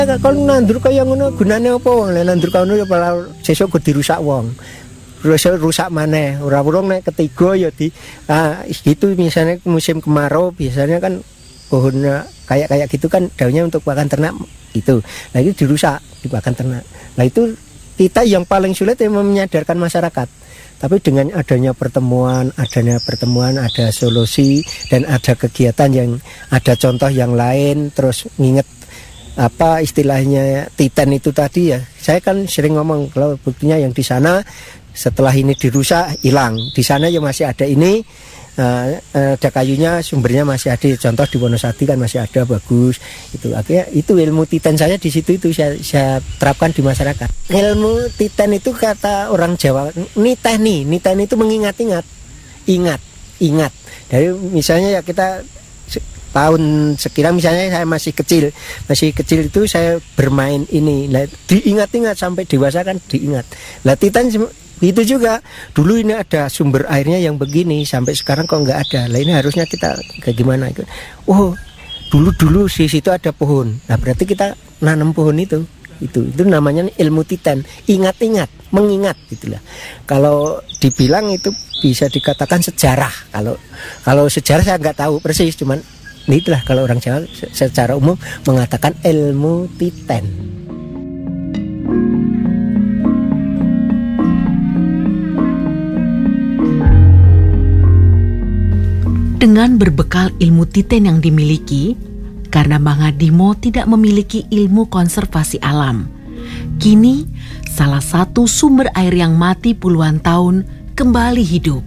Kalau nandur kaya ngono gunane apa wong? Nandur kaya ngono ya malah sesuk kudu dirusak wong. Rusak maneh. Ora-ora nek ketiga ya gitu misalnya musim kemarau biasanya kan pohon kayak gitu kan daunnya untuk pakan ternak itu. Nah itu dirusak dipakan ternak. Nah itu kita yang paling sulit yang menyadarkan masyarakat. Tapi dengan adanya pertemuan, ada solusi dan ada kegiatan yang ada contoh yang lain, terus nginget apa istilahnya titan itu tadi ya. Saya kan sering ngomong kalau buktinya yang di sana setelah ini dirusak hilang, di sana ya masih ada ini, ada kayunya, sumbernya masih ada. Contoh di Wonosati kan masih ada bagus. Itu akhirnya itu ilmu titan saya di situ itu saya terapkan di masyarakat. Ilmu titan itu kata orang Jawa niteni itu mengingat-ingat, ingat. Dari misalnya ya kita tahun sekira misalnya saya masih kecil itu saya bermain ini, nah, diingat-ingat sampai dewasa kan diingat. Lah titan itu juga dulu ini ada sumber airnya yang begini sampai sekarang kok nggak ada. Lah ini harusnya kita kayak gimana? Oh dulu di situ ada pohon. Nah berarti kita nanam pohon itu namanya ilmu titan. Ingat-ingat, mengingat gitulah. Kalau dibilang itu bisa dikatakan sejarah. Kalau sejarah saya nggak tahu persis, cuman itulah kalau orang Jawa secara umum mengatakan ilmu titan. Dengan berbekal ilmu titan yang dimiliki, karena Bang Adimo tidak memiliki ilmu konservasi alam, kini salah satu sumber air yang mati puluhan tahun kembali hidup.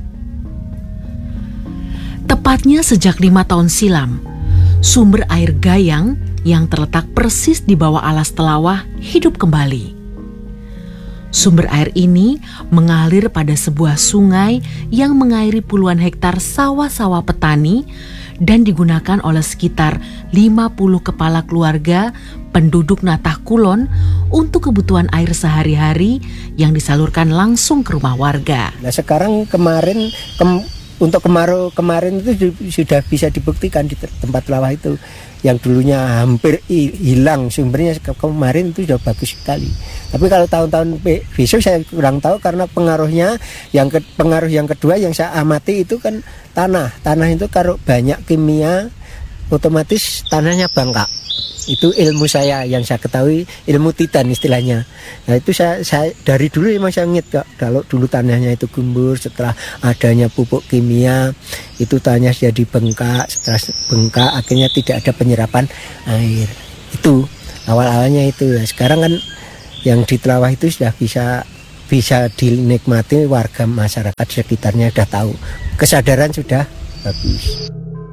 Tepatnya sejak 5 tahun silam, sumber air Gayang yang terletak persis di bawah alas Telawah hidup kembali. Sumber air ini mengalir pada sebuah sungai yang mengairi puluhan hektar sawah-sawah petani dan digunakan oleh sekitar 50 kepala keluarga penduduk Natah Kulon untuk kebutuhan air sehari-hari yang disalurkan langsung ke rumah warga. Nah sekarang untuk kemarau kemarin itu sudah bisa dibuktikan di tempat Telawah itu yang dulunya hampir hilang sumbernya, kemarin itu sudah bagus sekali. Tapi kalau tahun-tahun besok saya kurang tahu karena pengaruh yang kedua yang saya amati itu kan tanah itu kalau banyak kimia otomatis tanahnya bangkak. Itu ilmu saya yang saya ketahui, ilmu titan istilahnya. Nah itu saya dari dulu memang saya ingat kalau dulu tanahnya itu gembur, setelah adanya pupuk kimia itu tanahnya jadi bengkak, setelah bengkak akhirnya tidak ada penyerapan air. Itu awal-awalnya itu. Nah, sekarang kan yang di Telawah itu sudah bisa dinikmati warga masyarakat sekitarnya, sudah tahu, kesadaran sudah bagus.